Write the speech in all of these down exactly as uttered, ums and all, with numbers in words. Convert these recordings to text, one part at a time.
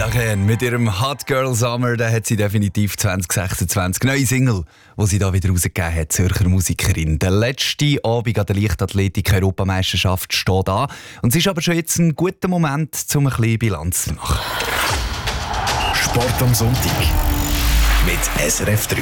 Again mit ihrem Hot Girl Summer, da hat sie definitiv zwanzig sechsundzwanzig neue Single, die sie da wieder rausgegeben hat, Zürcher Musikerin. Der letzte Abend an der Leichtathletik-Europameisterschaft steht an. Und es ist aber schon jetzt ein guter Moment, um ein bisschen Bilanz zu machen. Sport am Sonntag mit S R F drei.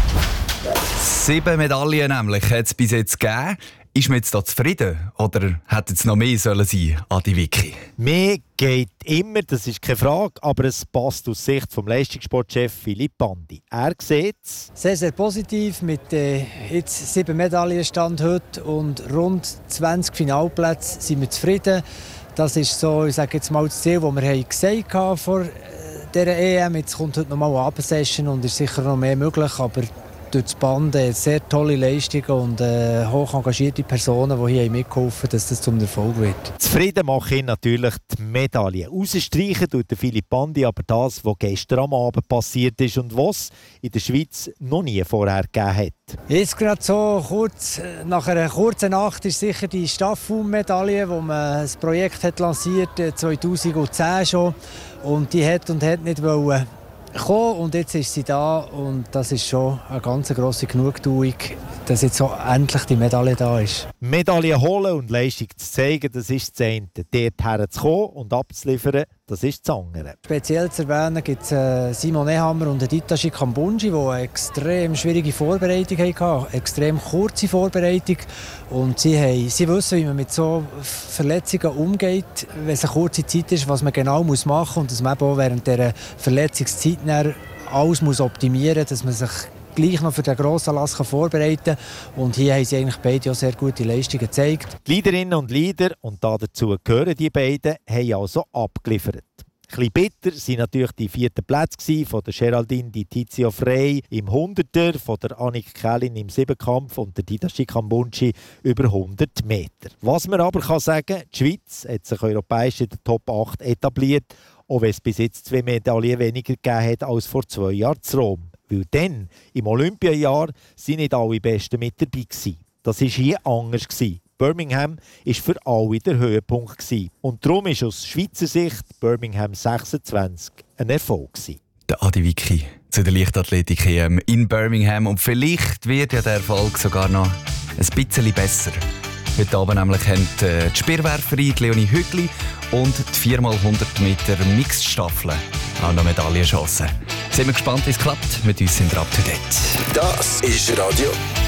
Sieben Medaillen nämlich hat es bis jetzt gegeben. Ist man jetzt da zufrieden oder hätte es noch mehr sollen sein, Adi Vicky? Mehr geht immer, das ist keine Frage, aber es passt aus Sicht vom Leistungssportchef Philipp Bandi. Er sieht es sehr, sehr positiv mit äh, jetzt sieben Medaillen Stand heute und rund zwanzig Finalplätze sind wir zufrieden. Das ist so, ich sage jetzt mal das Ziel, das wir haben gesagt haben vor dieser E M. Jetzt kommt heute noch mal eine Abendsession und ist sicher noch mehr möglich, aber durch das Band äh, sehr tolle Leistungen und äh, hoch engagierte Personen, die hier mitgeholfen haben, dass das zum Erfolg wird. Zufrieden mache ich natürlich die Medaille. Rausstreichen tut der Philipp Bandi aber das, was gestern am Abend passiert ist und was in der Schweiz noch nie vorher gegeben hat. Jetzt gerade so kurz nach einer kurzen Nacht ist sicher die Staffum-Medaille, wo man das Projekt hat lanciert zweitausendzehn schon und die hat und hat nicht wollen kommen und jetzt ist sie da und das ist schon eine ganz grosse Genugtuung, dass jetzt so endlich die Medaille da ist. Medaille holen und Leistung zu zeigen, das ist das eine. Dort herzukommen und abzuliefern, das ist das andere. Speziell zu erwähnen gibt es äh, Simon Ehammer und Ditachi Kambunji, die eine extrem schwierige Vorbereitung hatten, eine extrem kurze Vorbereitung. Und sie, haben, sie wissen, wie man mit so Verletzungen umgeht, wenn es eine kurze Zeit ist, was man genau machen muss und dass man eben auch während dieser Verletzungszeit alles muss optimieren muss, dass man sich gleich noch für den grossen Anlass vorbereiten kann. Und hier haben sie eigentlich beide auch sehr gute Leistungen gezeigt. Die Leaderinnen und Leader, und dazu gehören die beiden, haben also abgeliefert. Ein bisschen bitter waren natürlich die vierten Plätze von der Geraldine Di Tizio Frey im Hunderter, von der Annik Kählin im Siebenkampf und der Didashi Kambunji über hundert Meter. Was man aber kann sagen, die Schweiz hat sich europäisch in der Top acht etabliert, auch wenn es bis jetzt zwei Medaillen weniger gegeben hat als vor zwei Jahren zu Rom. Weil dann, im Olympiajahr, waren nicht alle Besten mit dabei gewesen. Das war hier anders gewesen. Birmingham war für alle der Höhepunkt gewesen. Und darum ist aus Schweizer Sicht Birmingham sechsundzwanzig ein Erfolg gewesen. Der Adi Vicky zu der Leichtathletik-E M in Birmingham. Und vielleicht wird ja der Erfolg sogar noch ein bisschen besser. Heute Abend nämlich haben die Speerwerferin Leonie Hügli und die vier mal hundert Meter Mixed-Staffel auch noch Medaillenchancen. Sind wir gespannt, wie es klappt. Mit uns sind wir up to date. Das ist Radio